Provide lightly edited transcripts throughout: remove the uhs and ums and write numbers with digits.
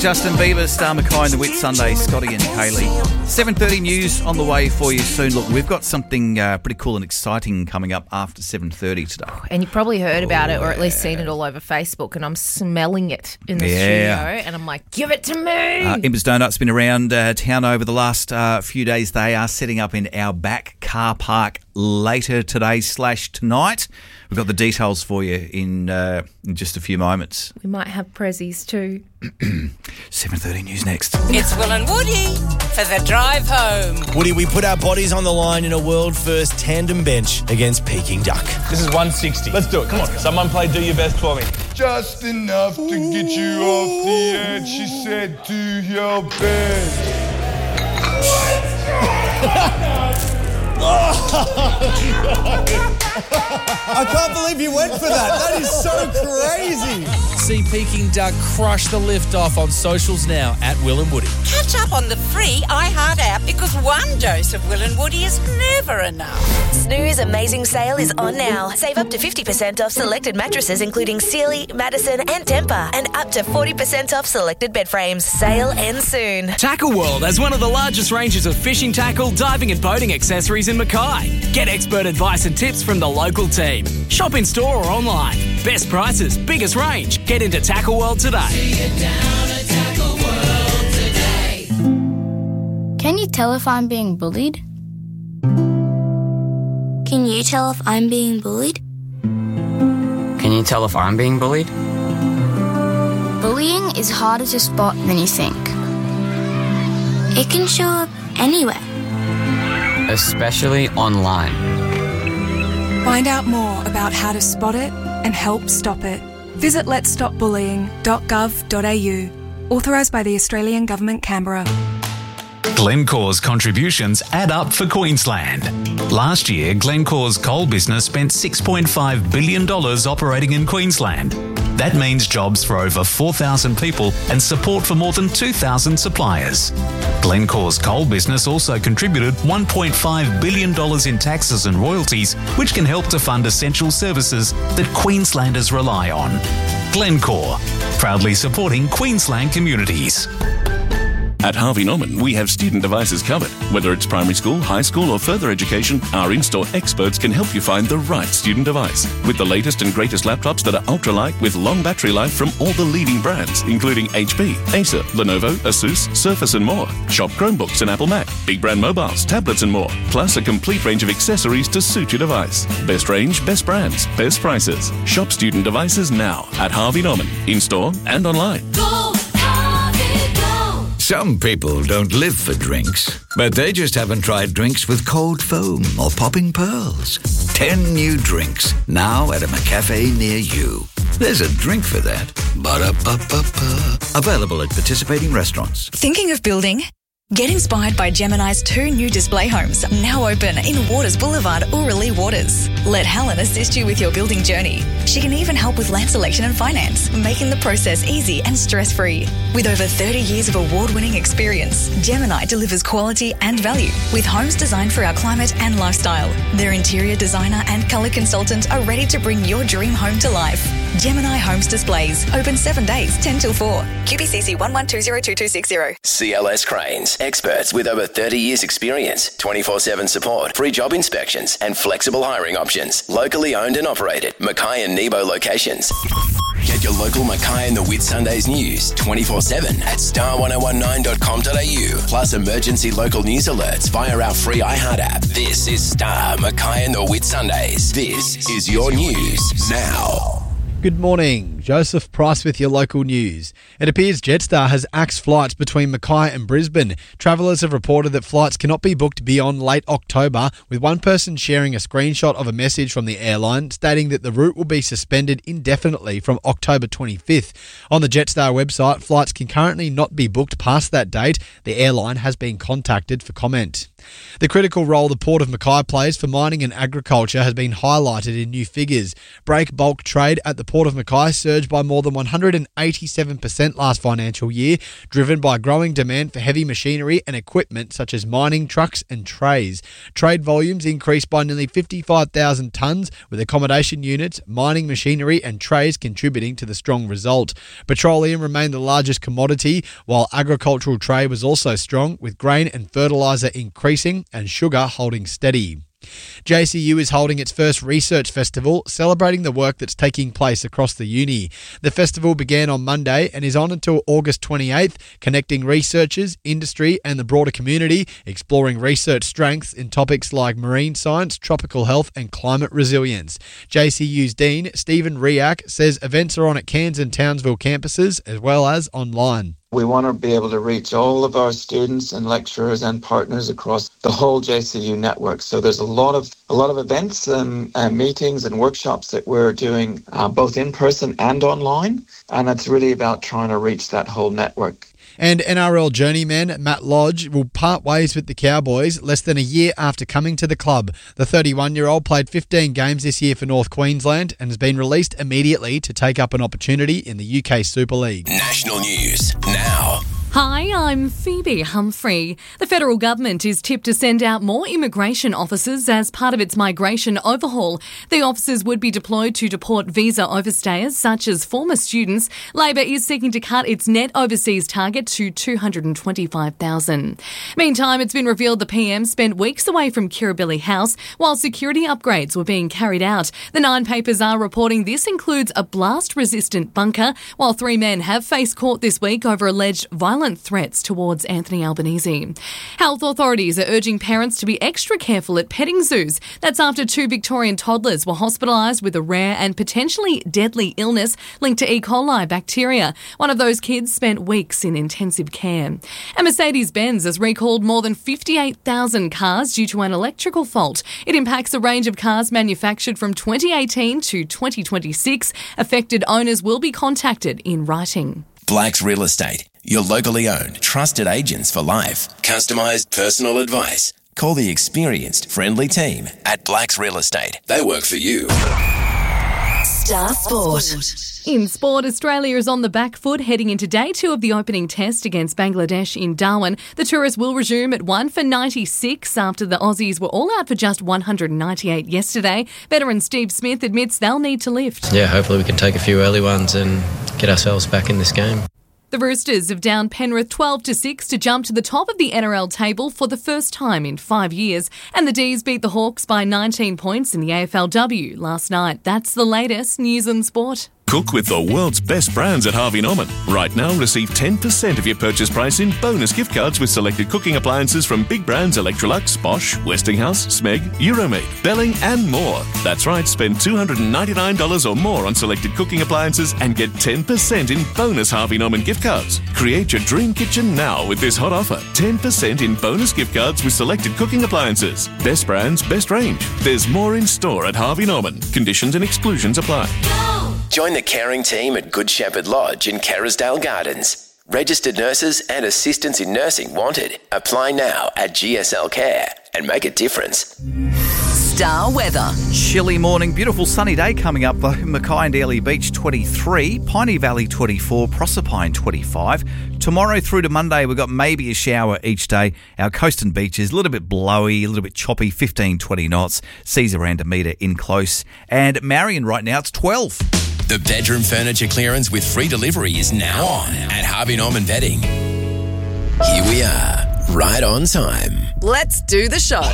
Justin Bieber, Star Mackay and the Wit Sunday, Scotty and Kaylee. 7:30 news on the way for you soon. Look, we've got something pretty cool and exciting coming up after 7:30 today. And you probably heard about it or at least seen it all over Facebook, and I'm smelling it in the studio and I'm like, give it to me. Imbers Donuts been around town over the last few days. They are setting up in our back car park later today/tonight. We've got the details for you in just a few moments. We might have prezzies too. 7:30 news next. It's Will and Woody for the drive home. Woody, we put our bodies on the line in a world-first tandem bench against Peking Duck. This is 160. Let's do it. Come on. Someone play Do Your Best for me. Just enough to get you off the edge, she said, to your bed. I can't believe you went for that. That is so crazy. See Peking Duck crush the lift off on socials now at Will and Woody. Catch up on the free iHeart app because one dose of Will and Woody is never enough. Snooze Amazing Sale is on now. Save up to 50% off selected mattresses including Sealy, Madison and Tempur, and up to 40% off selected bed frames. Sale ends soon. Tackle World has one of the largest ranges of fishing tackle, diving and boating accessories in Mackay. Get expert advice and tips from the local team. Shop in store or online. Best prices, biggest range. Get into Tackle World today. See it down at Tackle World today. Can you tell if I'm being bullied? Can you tell if I'm being bullied? Can you tell if I'm being bullied? Bullying is harder to spot than you think. It can show up anywhere. Especially online. Find out more about how to spot it and help stop it. Visit letsstopbullying.gov.au. Authorised by the Australian Government, Canberra. Glencore's contributions add up for Queensland. Last year, Glencore's coal business spent $6.5 billion operating in Queensland. That means jobs for over 4,000 people and support for more than 2,000 suppliers. Glencore's coal business also contributed $1.5 billion in taxes and royalties, which can help to fund essential services that Queenslanders rely on. Glencore, proudly supporting Queensland communities. At Harvey Norman, we have student devices covered. Whether it's primary school, high school or further education, our in-store experts can help you find the right student device. With the latest and greatest laptops that are ultralight with long battery life from all the leading brands, including HP, Acer, Lenovo, Asus, Surface and more. Shop Chromebooks and Apple Mac, big brand mobiles, tablets and more. Plus a complete range of accessories to suit your device. Best range, best brands, best prices. Shop student devices now at Harvey Norman, in-store and online. Some people don't live for drinks, but they just haven't tried drinks with cold foam or popping pearls. 10 new drinks, now at a McCafe near you. There's a drink for that. Ba-da-ba-ba-ba. Available at participating restaurants. Thinking of building? Get inspired by Gemini's 2 new display homes, now open in Waters Boulevard, Oorali Waters. Let Helen assist you with your building journey. She can even help with land selection and finance, making the process easy and stress-free. With over 30 years of award-winning experience, Gemini delivers quality and value with homes designed for our climate and lifestyle. Their interior designer and colour consultant are ready to bring your dream home to life. Gemini Homes Displays, open 7 days, 10 till 4. QBCC 11202260. CLS Cranes, experts with over 30 years experience, 24/7 support, free job inspections and flexible hiring options. Locally owned and operated, Mackay and Nebo locations. Get your local Mackay and the Wit Sundays news 24/7 at star1019.com.au. Plus emergency local news alerts via our free iHeart app. This is Star Mackay and the Wit Sundays. This is your news now. Good morning, Joseph Price with your local news. It appears Jetstar has axed flights between Mackay and Brisbane. Travellers have reported that flights cannot be booked beyond late October, with one person sharing a screenshot of a message from the airline stating that the route will be suspended indefinitely from October 25th. On the Jetstar website, flights can currently not be booked past that date. The airline has been contacted for comment. The critical role the Port of Mackay plays for mining and agriculture has been highlighted in new figures. Break bulk trade at the Port of Mackay surged by more than 187% last financial year, driven by growing demand for heavy machinery and equipment such as mining trucks and trays. Trade volumes increased by nearly 55,000 tonnes, with accommodation units, mining machinery and trays contributing to the strong result. Petroleum remained the largest commodity, while agricultural trade was also strong, with grain and fertiliser increasing and sugar holding steady. JCU is holding its first research festival, celebrating the work that's taking place across the uni. The festival began on Monday and is on until August 28th, connecting researchers, industry and the broader community, exploring research strengths in topics like marine science, tropical health and climate resilience. JCU's Dean, Stephen Riak, says events are on at Cairns and Townsville campuses as well as online. We want to be able to reach all of our students and lecturers and partners across the whole JCU network. So there's a lot of events and meetings and workshops that we're doing both in person and online. And it's really about trying to reach that whole network. And NRL journeyman Matt Lodge will part ways with the Cowboys less than a year after coming to the club. The 31-year-old played 15 games this year for North Queensland and has been released immediately to take up an opportunity in the UK Super League. National news now. Hi, I'm Phoebe Humphrey. The federal government is tipped to send out more immigration officers as part of its migration overhaul. The officers would be deployed to deport visa overstayers, such as former students. Labor is seeking to cut its net overseas target to 225,000. Meantime, it's been revealed the PM spent weeks away from Kirribilli House while security upgrades were being carried out. The Nine papers are reporting this includes a blast-resistant bunker, while 3 men have faced court this week over alleged violent threats towards Anthony Albanese. Health authorities are urging parents to be extra careful at petting zoos. That's after 2 Victorian toddlers were hospitalised with a rare and potentially deadly illness linked to E. coli bacteria. One of those kids spent weeks in intensive care. And Mercedes-Benz has recalled more than 58,000 cars due to an electrical fault. It impacts a range of cars manufactured from 2018 to 2026. Affected owners will be contacted in writing. Black's Real Estate, your locally owned, trusted agents for life. Customised personal advice. Call the experienced, friendly team at Black's Real Estate. They work for you. Star Sport. In sport, Australia is on the back foot heading into day 2 of the opening test against Bangladesh in Darwin. The tourists will resume at 1 for 96 after the Aussies were all out for just 198 yesterday. Veteran Steve Smith admits they'll need to lift. Yeah, hopefully we can take a few early ones and get ourselves back in this game. The Roosters have downed Penrith 12-6 to jump to the top of the NRL table for the first time in 5 years. And the D's beat the Hawks by 19 points in the AFLW last night. That's the latest news and sport. Cook with the world's best brands at Harvey Norman. Right now, receive 10% of your purchase price in bonus gift cards with selected cooking appliances from big brands Electrolux, Bosch, Westinghouse, Smeg, Euromade, Belling and more. That's right, spend $299 or more on selected cooking appliances and get 10% in bonus Harvey Norman gift cards. Create your dream kitchen now with this hot offer. 10% in bonus gift cards with selected cooking appliances. Best brands, best range. There's more in store at Harvey Norman. Conditions and exclusions apply. Join the caring team at Good Shepherd Lodge in Kerrisdale Gardens. Registered nurses and assistants in nursing wanted. Apply now at GSL Care and make a difference. Star weather. Chilly morning, beautiful sunny day coming up though. Mackay and Airlie Beach 23, Piney Valley 24, Proserpine 25. Tomorrow through to Monday we've got maybe a shower each day. Our coast and beaches a little bit blowy, a little bit choppy, 15-20 knots. Seas around a metre in close. And Marion right now it's 12. The bedroom furniture clearance with free delivery is now on at Harvey Norman Bedding. Here we are, right on time. Let's do the show.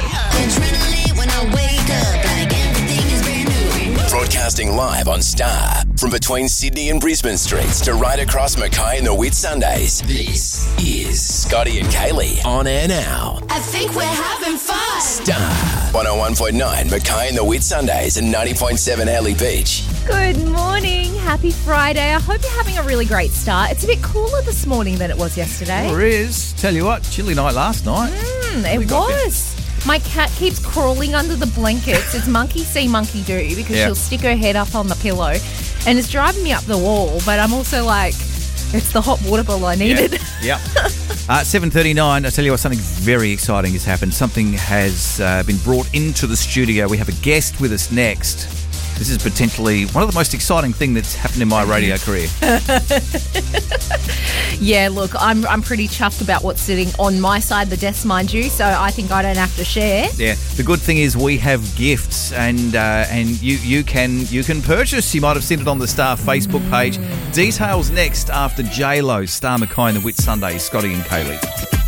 Broadcasting live on Star from between Sydney and Brisbane Streets to right across Mackay and the Whitsundays. This is Scotty and Kaylee on air now. I think we're having fun. Star 101.9 Mackay and the Whitsundays and 90.7 Airlie Beach. Good morning. Happy Friday. I hope you're having a really great start. It's a bit cooler this morning than it was yesterday. Sure is. Tell you what, chilly night last night. It was. My cat keeps crawling under the blankets. It's monkey see, monkey do, because she'll stick her head up on the pillow. And it's driving me up the wall, but I'm also like, it's the hot water bottle I needed. Yeah. 7:39, I tell you what, something very exciting has happened. Something has been brought into the studio. We have a guest with us next. This is potentially one of the most exciting things that's happened in my radio career. Yeah, look, I'm pretty chuffed about what's sitting on my side of the desk, mind you, so I think I don't have to share. Yeah, the good thing is we have gifts, and you can purchase. You might have seen it on the Star Facebook page. Details next after J-Lo, Star Mackay and the Whit Sunday, Scotty and Kaylee.